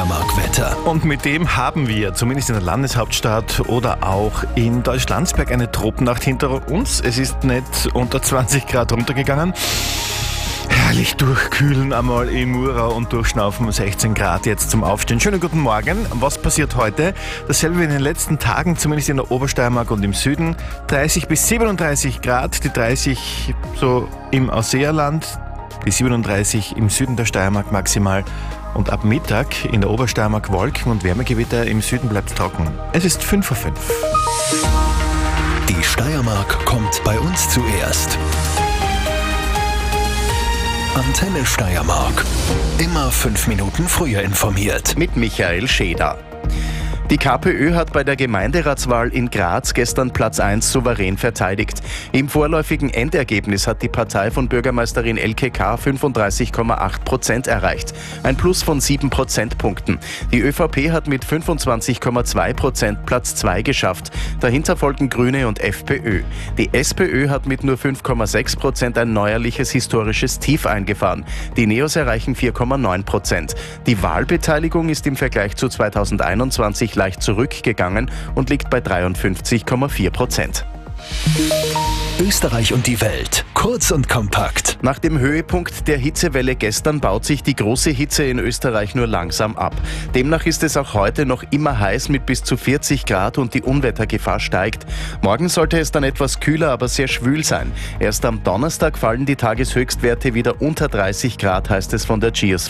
Steiermark-Wetter. Und mit dem haben wir, zumindest in der Landeshauptstadt oder auch in Deutschlandsberg, eine Tropennacht hinter uns. Es ist nicht unter 20 Grad runtergegangen. Herrlich durchkühlen einmal in Murau und durchschnaufen 16 Grad jetzt zum Aufstehen. Schönen guten Morgen. Was passiert heute? Dasselbe wie in den letzten Tagen, zumindest in der Obersteiermark und im Süden. 30 bis 37 Grad, die 30 so im Ausseerland, die 37 im Süden der Steiermark maximal. Und ab Mittag in der Obersteiermark Wolken und Wärmegewitter, im Süden bleibt es trocken. Es ist 5:05 Uhr. Die Steiermark kommt bei uns zuerst. Antenne Steiermark. Immer 5 Minuten früher informiert. Mit Michael Scheder. Die KPÖ hat bei der Gemeinderatswahl in Graz gestern Platz 1 souverän verteidigt. Im vorläufigen Endergebnis hat die Partei von Bürgermeisterin Elke K. 35,8% erreicht. Ein Plus von 7 Prozentpunkten. Die ÖVP hat mit 25,2% Platz 2 geschafft. Dahinter folgen Grüne und FPÖ. Die SPÖ hat mit nur 5,6% ein neuerliches historisches Tief eingefahren. Die Neos erreichen 4,9%. Die Wahlbeteiligung ist im Vergleich zu 2021 leicht zurückgegangen und liegt bei 53,4%. Österreich und die Welt. Kurz und kompakt. Nach dem Höhepunkt der Hitzewelle gestern baut sich die große Hitze in Österreich nur langsam ab. Demnach ist es auch heute noch immer heiß mit bis zu 40 Grad und die Unwettergefahr steigt. Morgen sollte es dann etwas kühler, aber sehr schwül sein. Erst am Donnerstag fallen die Tageshöchstwerte wieder unter 30 Grad, heißt es von der Geosphere.